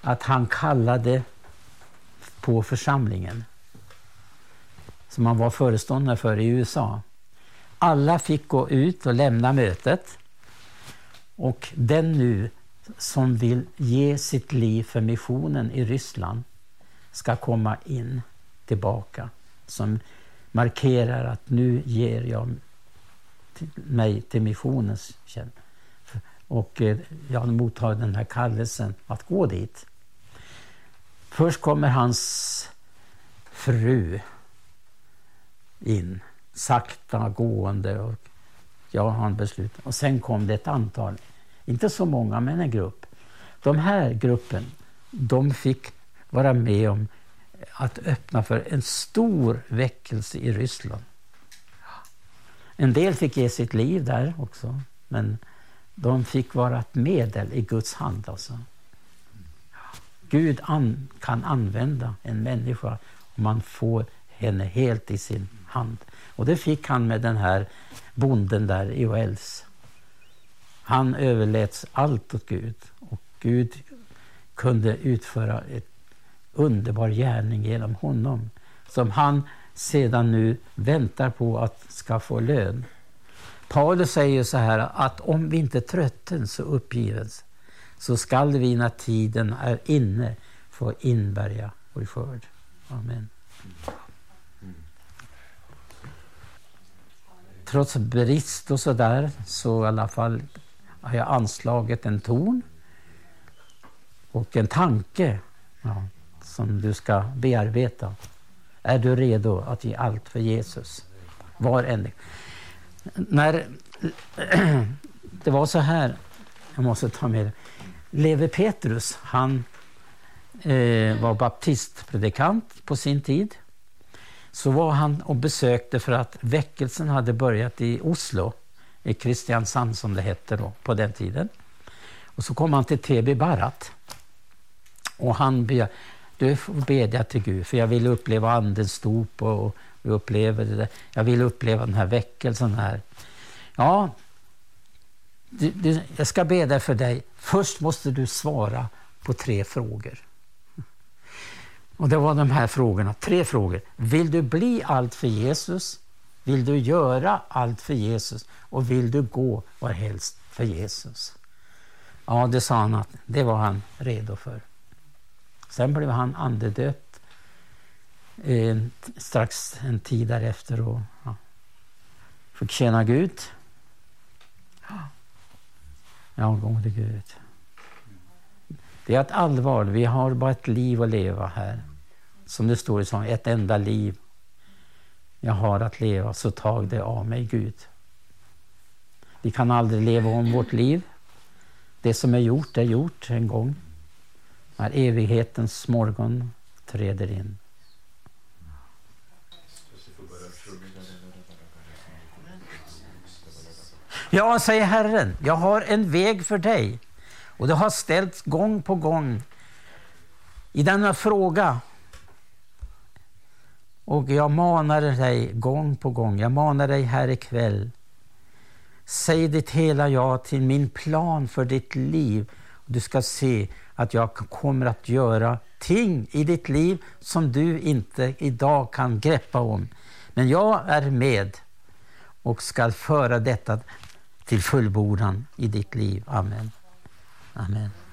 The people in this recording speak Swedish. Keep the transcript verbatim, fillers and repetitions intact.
att han kallade på församlingen som han var föreståndare för i U S A. Alla fick gå ut och lämna mötet, och den nu som vill ge sitt liv för missionen i Ryssland ska komma in tillbaka, som markerar att nu ger jag mig till missionens tjänst. Och jag mottar den här kallelsen att gå dit. Först kommer hans fru in, sakta gående, och ja, han beslutar. Och sen kom det ett antal, inte så många men en grupp. De här gruppen, de fick vara med om att öppna för en stor väckelse i Ryssland. En del fick ge sitt liv där också, men de fick vara ett medel i Guds hand. Alltså. Gud an, kan använda en människa om man får henne helt i sin hand. Och det fick han med den här bonden där i Wales. Han överläts allt åt Gud, och Gud kunde utföra ett underbar gärning genom honom, som han sedan nu väntar på att ska få lön. Paulus säger så här, att om vi inte trötten så uppgives, så skall vi när tiden är inne få inbärga vår skörd. Amen. Trots brist och så där, så i alla fall har jag anslagit en ton och en tanke, ja, som du ska bearbeta. Är du redo att ge allt för Jesus? Var än. När det var så här, jag måste ta med det. Levi Petrus, han eh, var baptistpredikant på sin tid. Så var han och besökte, för att väckelsen hade börjat i Oslo, i Kristiansand som det hette då på den tiden. Och så kom han till T B Barat. Och han be, du får bedja till Gud, för jag vill uppleva andens stop och, och uppleva det där. Jag vill uppleva den här väckelsen här. Ja, du, du, jag ska bedja för dig. Först måste du svara på tre frågor. Och det var de här frågorna, tre frågor. Vill du bli allt för Jesus? Vill du göra allt för Jesus? Och vill du gå var helst för Jesus? Ja, det sa han att det var han redo för. Sen blev han andedöpt eh, strax en tid därefter och ja, fick tjäna Gud. Ja, gode Gud. Det är ett allvar. Vi har bara ett liv att leva här. Som det står i sång, ett enda liv jag har att leva, så tag det av mig, Gud. Vi kan aldrig leva om vårt liv. Det som är gjort är gjort en gång. När evighetens morgon träder in. Ja, säger Herren, jag har en väg för dig. Och det har ställts gång på gång i denna fråga. Och jag manar dig gång på gång. Jag manar dig här ikväll. Säg ditt hela ja till min plan för ditt liv. Du ska se att jag kommer att göra ting i ditt liv som du inte idag kan greppa om. Men jag är med och ska föra detta till fullbordan i ditt liv. Amen. Amen.